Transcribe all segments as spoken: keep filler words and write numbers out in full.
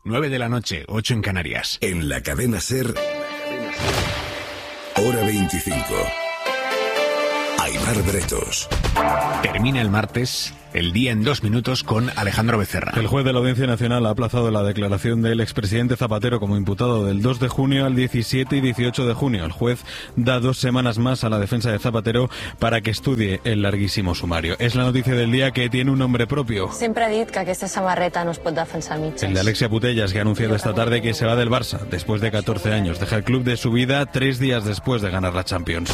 nueve de la noche, ocho en Canarias. En la cadena SER, hora veinticinco. Aimar Bretos. Termina el martes, el día en dos minutos con Alejandro Becerra. El juez de la Audiencia Nacional ha aplazado la declaración del expresidente Zapatero como imputado del dos de junio al diecisiete y dieciocho de junio. El juez da dos semanas más a la defensa de Zapatero para que estudie el larguísimo sumario. Es la noticia del día que tiene un nombre propio. Siempre he dit que aquesta samarreta no es pot defensar mitges. El de Alexia Putellas, que ha anunciado esta tarde que se va del Barça después de catorce años. Deja el club de su vida tres días después de ganar la Champions.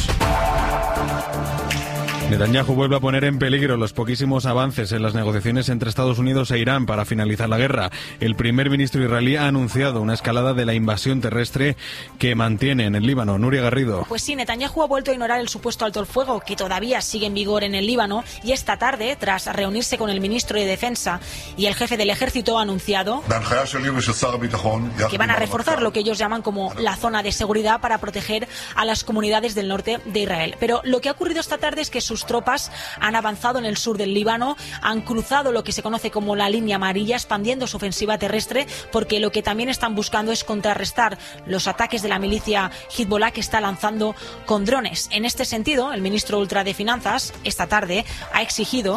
Netanyahu vuelve a poner en peligro los poquísimos avances en las negociaciones entre Estados Unidos e Irán para finalizar la guerra. El primer ministro israelí ha anunciado una escalada de la invasión terrestre que mantiene en el Líbano. Nuria Garrido. Pues sí, Netanyahu ha vuelto a ignorar el supuesto alto el fuego que todavía sigue en vigor en el Líbano y esta tarde, tras reunirse con el ministro de Defensa y el jefe del ejército, ha anunciado que van a reforzar lo que ellos llaman como la zona de seguridad para proteger a las comunidades del norte de Israel. Pero lo que ha ocurrido esta tarde es que sus tropas han avanzado en el sur del Líbano, han cruzado lo que se conoce como la línea amarilla, expandiendo su ofensiva terrestre, porque lo que también están buscando es contrarrestar los ataques de la milicia Hezbollah que está lanzando con drones. En este sentido, el ministro ultra de Finanzas esta tarde ha exigido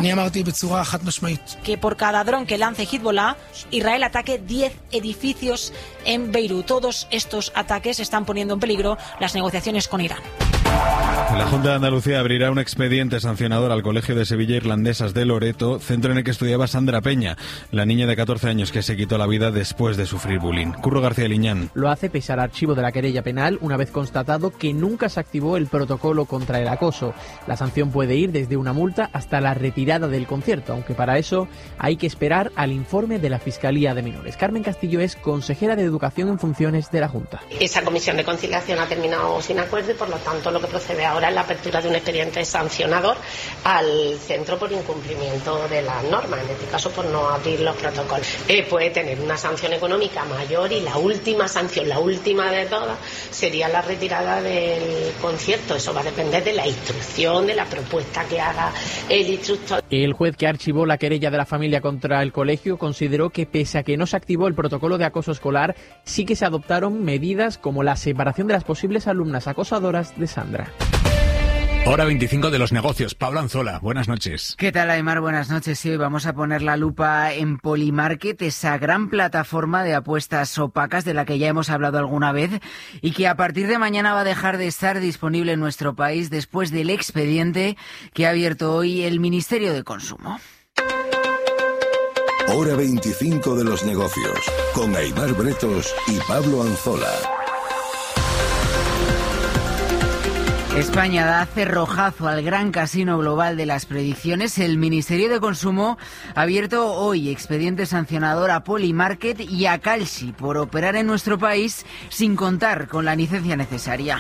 que por cada dron que lance Hezbollah, Israel ataque diez edificios en Beirut. Todos estos ataques están poniendo en peligro las negociaciones con Irán. La Junta de Andalucía abrirá un expediente sancionador al Colegio de Sevilla Irlandesas de Loreto, centro en el que estudiaba Sandra Peña, la niña de catorce años que se quitó la vida después de sufrir bullying. Curro García Liñán. Lo hace pese al archivo de la querella penal, una vez constatado que nunca se activó el protocolo contra el acoso. La sanción puede ir desde una multa hasta la retirada del concierto, aunque para eso hay que esperar al informe de la Fiscalía de Menores. Carmen Castillo es consejera de Educación en funciones de la Junta. Esa comisión de conciliación ha terminado sin acuerdo y por lo tanto lo que procede ahora es la apertura de un expediente sancionador al centro por incumplimiento de las normas, en este caso por no abrir los protocolos. Eh, puede tener una sanción económica mayor y la última sanción, la última de todas, sería la retirada del concierto. Eso va a depender de la instrucción, de la propuesta que haga el instructor. El juez que archivó la querella de la familia contra el colegio consideró que pese a que no se activó el protocolo de acoso escolar, sí que se adoptaron medidas como la separación de las posibles alumnas acosadoras de Sandra. Hora veinticinco de los negocios. Pablo Anzola, buenas noches. ¿Qué tal, Aimar? Buenas noches. Sí, hoy vamos a poner la lupa en Polymarket, esa gran plataforma de apuestas opacas de la que ya hemos hablado alguna vez y que a partir de mañana va a dejar de estar disponible en nuestro país después del expediente que ha abierto hoy el Ministerio de Consumo. Hora veinticinco de los negocios, con Aimar Bretos y Pablo Anzola. España da cerrojazo al gran casino global de las predicciones. El Ministerio de Consumo ha abierto hoy expediente sancionador a Polymarket y a Kalshi por operar en nuestro país sin contar con la licencia necesaria.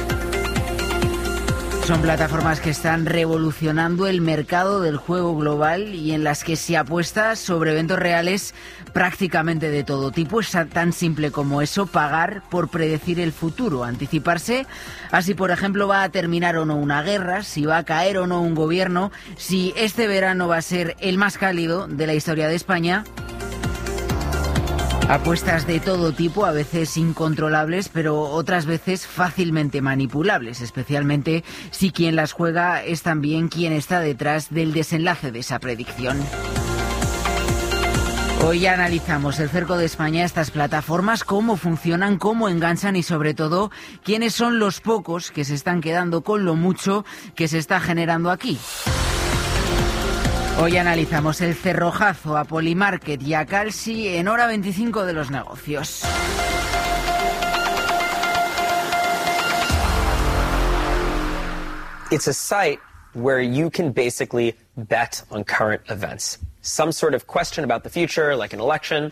Son plataformas que están revolucionando el mercado del juego global y en las que se apuesta sobre eventos reales prácticamente de todo tipo. Es tan simple como eso, pagar por predecir el futuro, anticiparse a si, por ejemplo, va a terminar o no una guerra, si va a caer o no un gobierno, si este verano va a ser el más cálido de la historia de España. Apuestas de todo tipo, a veces incontrolables, pero otras veces fácilmente manipulables, especialmente si quien las juega es también quien está detrás del desenlace de esa predicción. Hoy analizamos el cerco de España, estas plataformas, cómo funcionan, cómo enganchan y sobre todo quiénes son los pocos que se están quedando con lo mucho que se está generando aquí. Hoy analizamos el cerrojazo a Polymarket y a Kalshi en Hora veinticinco de los negocios. It's a site where you can basically bet on current events. Some sort of question about the future, like an election.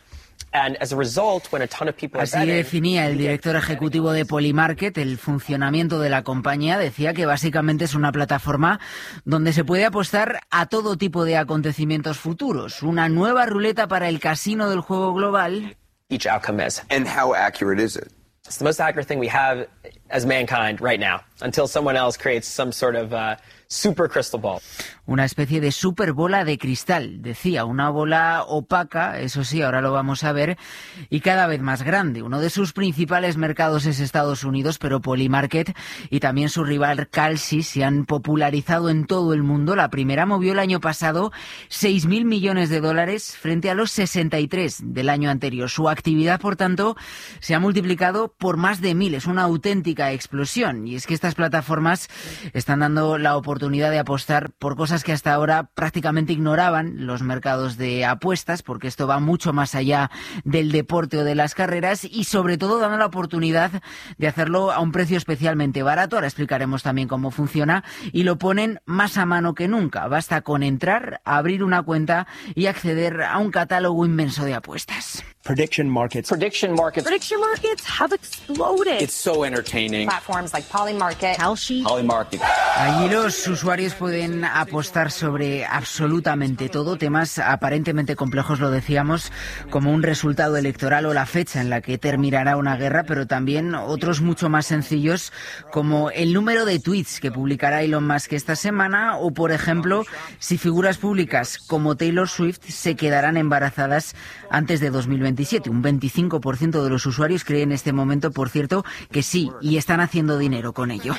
Así definía el director ejecutivo de Polymarket el funcionamiento de la compañía. Decía que básicamente es una plataforma donde se puede apostar a todo tipo de acontecimientos futuros. Una nueva ruleta para el casino del juego global. Each outcome is. And how accurate is it? It's the most accurate thing we have as mankind right now, until someone else creates some sort of uh, super crystal ball. Una especie de super bola de cristal, decía, una bola opaca, eso sí, ahora lo vamos a ver, y cada vez más grande. Uno de sus principales mercados es Estados Unidos, pero Polymarket y también su rival Kalshi se han popularizado en todo el mundo. La primera movió el año pasado seis mil millones de dólares frente a los sesenta y tres del año anterior. Su actividad, por tanto, se ha multiplicado por más de mil. Es una auténtica explosión. Y es que estas plataformas están dando la oportunidad de apostar por cosas que hasta ahora prácticamente ignoraban los mercados de apuestas, porque esto va mucho más allá del deporte o de las carreras, y sobre todo dando la oportunidad de hacerlo a un precio especialmente barato. Ahora explicaremos también cómo funciona, y lo ponen más a mano que nunca. Basta con entrar, abrir una cuenta y acceder a un catálogo inmenso de apuestas. Prediction markets. Prediction markets. Prediction markets have exploded. It's so entertaining. Platforms like Polymarket, Kalshi. Polymarket. Allí los usuarios pueden apostar sobre absolutamente todo, temas aparentemente complejos, lo decíamos, como un resultado electoral o la fecha en la que terminará una guerra, pero también otros mucho más sencillos, como el número de tweets que publicará Elon Musk esta semana, o por ejemplo, si figuras públicas como Taylor Swift se quedarán embarazadas antes de dos mil veintisiete. Un veinticinco por ciento de los usuarios cree en este momento, por cierto, que sí, y están haciendo dinero con ello.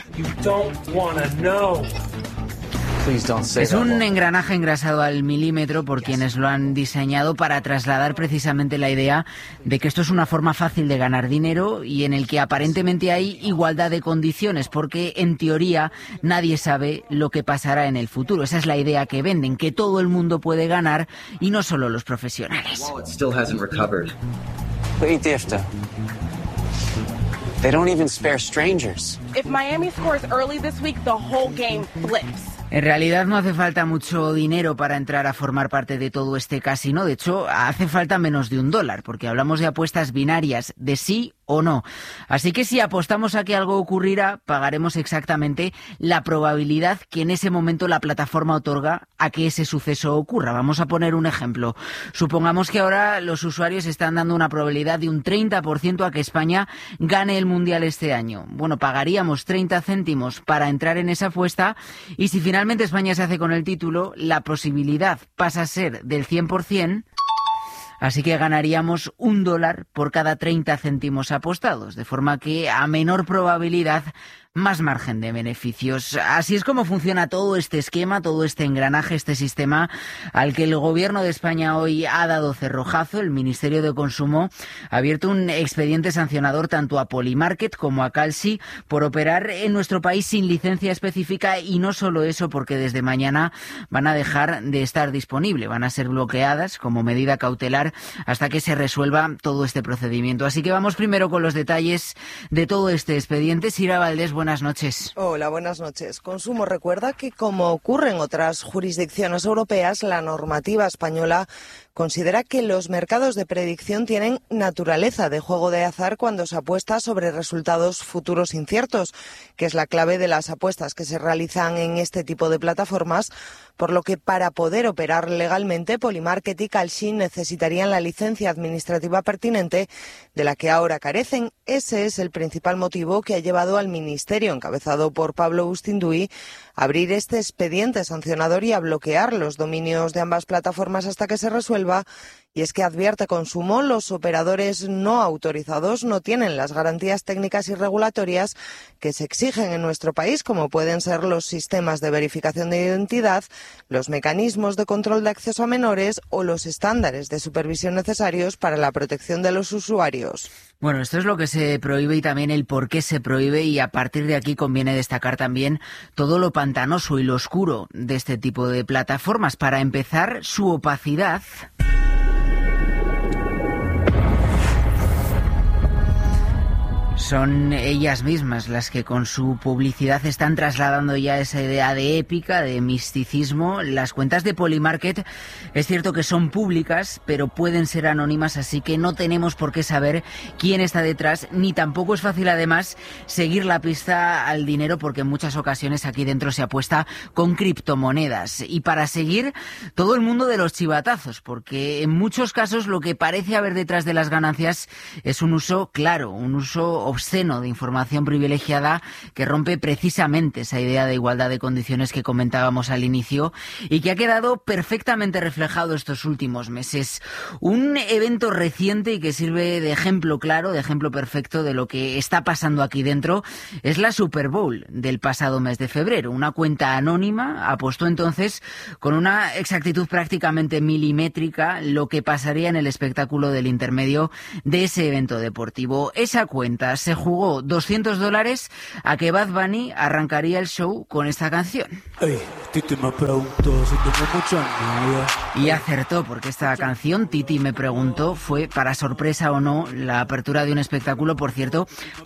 Es un engranaje engrasado al milímetro por quienes lo han diseñado para trasladar precisamente la idea de que esto es una forma fácil de ganar dinero y en el que aparentemente hay igualdad de condiciones, porque en teoría nadie sabe lo que pasará en el futuro. Esa es la idea que venden, que todo el mundo puede ganar y no solo los profesionales. They don't even spare strangers. If Miami scores early this week, the whole game flips. En realidad no hace falta mucho dinero para entrar a formar parte de todo este casino. De hecho, hace falta menos de un dólar, porque hablamos de apuestas binarias, de sí o no. Así que si apostamos a que algo ocurrirá, pagaremos exactamente la probabilidad que en ese momento la plataforma otorga a que ese suceso ocurra. Vamos a poner un ejemplo. Supongamos que ahora los usuarios están dando una probabilidad de un treinta por ciento a que España gane el Mundial este año. Bueno, pagaríamos treinta céntimos para entrar en esa apuesta, y si finalmente España se hace con el título, la posibilidad pasa a ser del cien por ciento. Así que ganaríamos un dólar por cada treinta céntimos apostados, de forma que a menor probabilidad, más margen de beneficios. Así es como funciona todo este esquema, todo este engranaje, este sistema al que el Gobierno de España hoy ha dado cerrojazo. El Ministerio de Consumo ha abierto un expediente sancionador tanto a Polymarket como a Kalshi por operar en nuestro país sin licencia específica, y no solo eso, porque desde mañana van a dejar de estar disponibles, van a ser bloqueadas como medida cautelar hasta que se resuelva todo este procedimiento. Así que vamos primero con los detalles de todo este expediente. Sira Valdés, buenas noches. Hola, buenas noches. Consumo recuerda que, como ocurre en otras jurisdicciones europeas, la normativa española considera que los mercados de predicción tienen naturaleza de juego de azar cuando se apuesta sobre resultados futuros inciertos, que es la clave de las apuestas que se realizan en este tipo de plataformas, por lo que para poder operar legalmente, Polymarket y Kalshi necesitarían la licencia administrativa pertinente, de la que ahora carecen. Ese es el principal motivo que ha llevado al Ministerio, encabezado por Pablo Ustinduy, a abrir este expediente sancionador y a bloquear los dominios de ambas plataformas hasta que se resuelva. Y es que advierte Consumo, los operadores no autorizados no tienen las garantías técnicas y regulatorias que se exigen en nuestro país, como pueden ser los sistemas de verificación de identidad, los mecanismos de control de acceso a menores o los estándares de supervisión necesarios para la protección de los usuarios. Bueno, esto es lo que se prohíbe y también el por qué se prohíbe, y a partir de aquí conviene destacar también todo lo pantanoso y lo oscuro de este tipo de plataformas. Para empezar, su opacidad. Son ellas mismas las que con su publicidad están trasladando ya esa idea de épica, de misticismo. Las cuentas de Polymarket es cierto que son públicas, pero pueden ser anónimas, así que no tenemos por qué saber quién está detrás, ni tampoco es fácil además seguir la pista al dinero, porque en muchas ocasiones aquí dentro se apuesta con criptomonedas. Y para seguir todo el mundo de los chivatazos, porque en muchos casos lo que parece haber detrás de las ganancias es un uso claro, un uso obsceno de información privilegiada que rompe precisamente esa idea de igualdad de condiciones que comentábamos al inicio y que ha quedado perfectamente reflejado estos últimos meses. Un evento reciente y que sirve de ejemplo claro, de ejemplo perfecto de lo que está pasando aquí dentro es la Super Bowl del pasado mes de febrero. Una cuenta anónima apostó entonces con una exactitud prácticamente milimétrica lo que pasaría en el espectáculo del intermedio de ese evento deportivo. Esa cuenta se jugó doscientos dólares a que Bad Bunny arrancaría el show con esta canción. Hey, Titi me preguntó si tengo mucha novia. Y acertó, porque esta canción, Titi me preguntó, fue, para sorpresa o no, la apertura de un espectáculo, por cierto,